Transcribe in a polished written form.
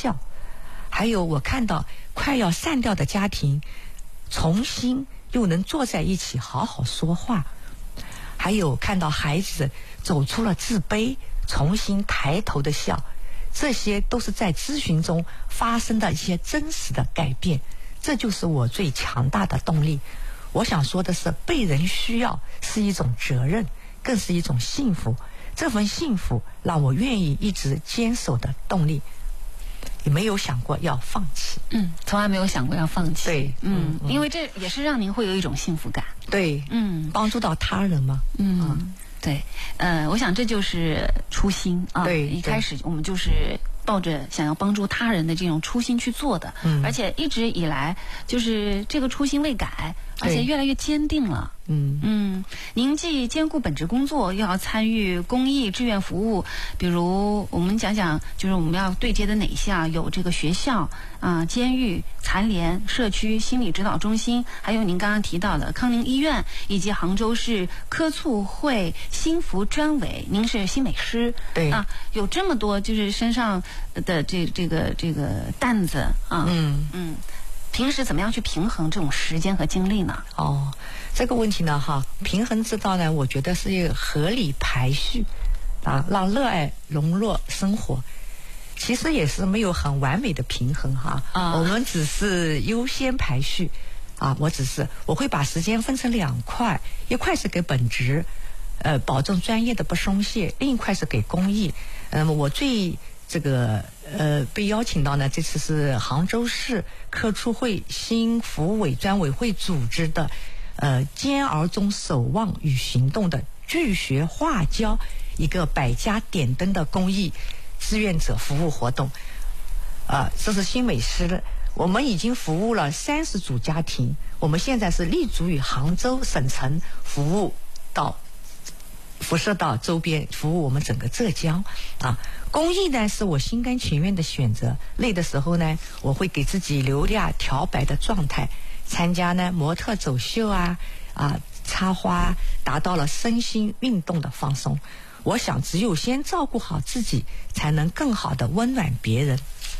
笑，还有我看到快要散掉的家庭重新又能坐在一起好好说话，还有看到孩子走出了自卑，重新抬头的笑，这些都是在咨询中发生的一些真实的改变，这就是我最强大的动力。我想说的是，被人需要是一种责任，更是一种幸福，这份幸福让我愿意一直坚守的动力，也没有想过要放弃。 从来没有想过要放弃。 对， 因为这也是让您会有一种幸福感。 对，帮助到他人嘛。 对，我想这就是初心啊。 对， 一开始我们就是抱着想要帮助他人的这种初心去做的，而且一直以来就是这个初心未改，而且越来越坚定了。您既兼顾本职工作，又要参与公益志愿服务，比如我们讲讲，就是我们要对接的哪些啊？有这个学校监狱、残联、社区心理指导中心，还有您刚刚提到的康宁医院，以及杭州市科促会心服专委，您是新美师。 对啊，有这么多就是身上的这个担子啊。平时怎么样去平衡这种时间和精力呢？ 这个问题呢，平衡之道呢，我觉得是一个合理排序啊，让热爱融入生活。其实也是没有很完美的平衡我们只是优先排序我会把时间分成2块，一块是给本职，保证专业的不松懈，另一块是给公益。我最被邀请到呢，这次是杭州市科促会心服委专委会组织的兼儿中守望与行动的聚学化交一个100家点灯的公益志愿者服务活动。这是新美师，我们已经服务了30组家庭，我们现在是立足于杭州省城，辐射到周边，服务我们整个浙江公益呢是我心甘情愿的选择，累的时候呢，我会给自己留下调白的状态，参加呢模特走秀插花，达到了身心运动的放松。我想只有先照顾好自己，才能更好的温暖别人。